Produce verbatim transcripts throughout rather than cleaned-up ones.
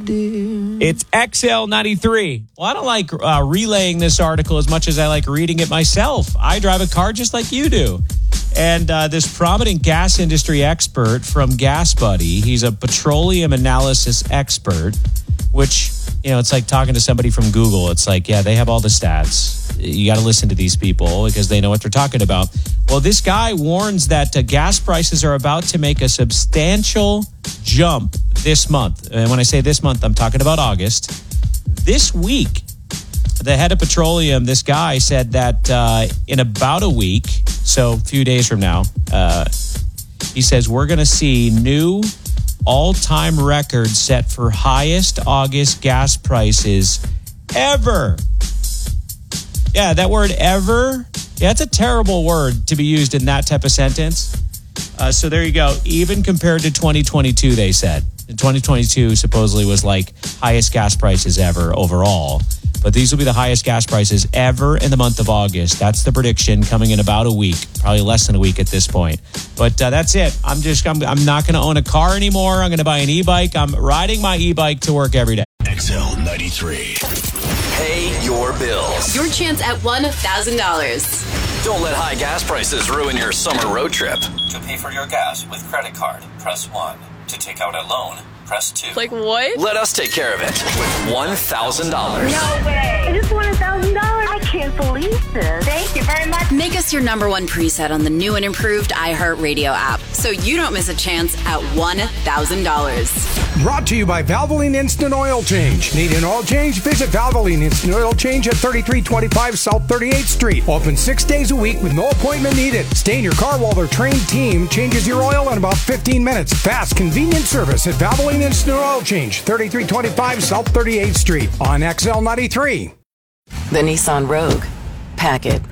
dear. It's X L ninety-three. Well, I don't like uh, relaying this article as much as I like reading it myself. I drive a car just like you do. And uh, this prominent gas industry expert from Gas Buddy, he's a petroleum analysis expert, which, you know, it's like talking to somebody from Google. It's like, yeah, they have all the stats. You got to listen to these people because they know what they're talking about. Well, this guy warns that uh, gas prices are about to make a substantial jump this month. And when I say this month, I'm talking about August. This week, the head of petroleum, this guy said that uh, in about a week, so a few days from now, uh, he says we're going to see new all-time records set for highest August gas prices ever. Yeah, that word ever, yeah, it's a terrible word to be used in that type of sentence. Uh, so there you go. Even compared to twenty twenty-two, they said. twenty twenty-two supposedly was like highest gas prices ever overall. But these will be the highest gas prices ever in the month of August. That's the prediction coming in about a week, probably less than a week at this point. But uh, that's it. I'm just, I'm, I'm not going to own a car anymore. I'm going to buy an e-bike. I'm riding my e-bike to work every day. X L ninety-three. Pay your bills. Your chance at one thousand dollars. Don't let high gas prices ruin your summer road trip. To pay for your gas with credit card, press one. To take out a loan, press two. Like what? Let us take care of it with one thousand dollars. No way. I just won one thousand dollars. I can't believe this. Thank you very much. Make us your number one preset on the new and improved iHeartRadio app so you don't miss a chance at one thousand dollars. Brought to you by Valvoline Instant Oil Change. Need an oil change? Visit Valvoline Instant Oil Change at thirty-three twenty-five South thirty-eighth Street. Open six days a week with no appointment needed. Stay in your car while their trained team changes your oil in about fifteen minutes. Fast, convenient service at Valvoline Instant Oil Change, thirty-three twenty-five South thirty-eighth Street on X L ninety-three. The Nissan Rogue. Pack it.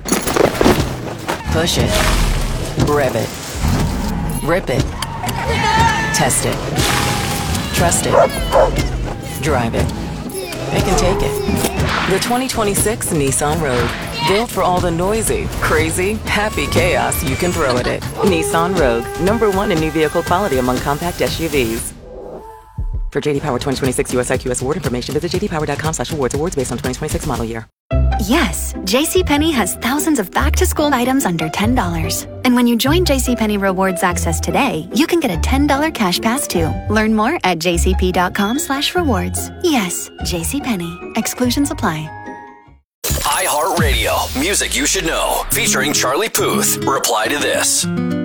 Push it. Rev it. Rip it. Test it. Trust it. Drive it. It can take it. The twenty twenty-six Nissan Rogue. Built for all the noisy, crazy, happy chaos you can throw at it. Nissan Rogue. Number one in new vehicle quality among compact S U Vs. For J D Power twenty twenty-six U S I Q S award information, visit j d power dot com slash awards. Awards based on twenty twenty-six model year. Yes, JCPenney has thousands of back-to-school items under ten dollars. And when you join JCPenney Rewards Access today, you can get a ten dollars cash pass too. Learn more at j c p dot com slash rewards. Yes, JCPenney. Exclusions apply. iHeartRadio. Music you should know. Featuring Charlie Puth. Reply to this.